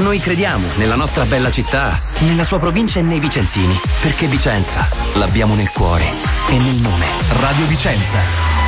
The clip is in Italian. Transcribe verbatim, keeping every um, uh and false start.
Noi crediamo nella nostra bella città, nella sua provincia e nei vicentini, perché Vicenza l'abbiamo nel cuore e nel nome. Radio Vicenza.